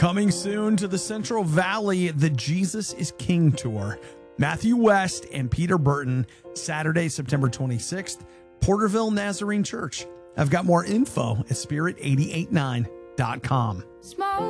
Coming soon to the Central Valley, the Jesus is King Tour. Matthew West and Peter Burton, Saturday, September 26th, Porterville Nazarene Church. I've got more info at spirit889.com. Smoke.